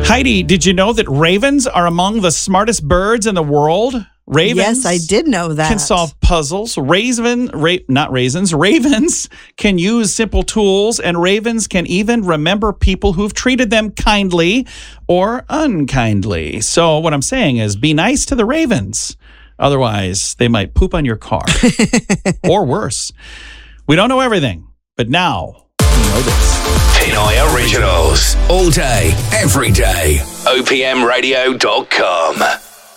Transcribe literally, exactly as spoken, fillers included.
Heidi, did you know that ravens are among the smartest birds in the world? Ravens Yes, I did know that. can solve puzzles. Raven, ra- not raisins, ravens can use simple tools, and ravens can even remember people who've treated them kindly or unkindly. So what I'm saying is be nice to the ravens. Otherwise, they might poop on your car. Or worse. We don't know everything, but now we know this. Pinoy Originals. All day, every day. O P M radio dot com.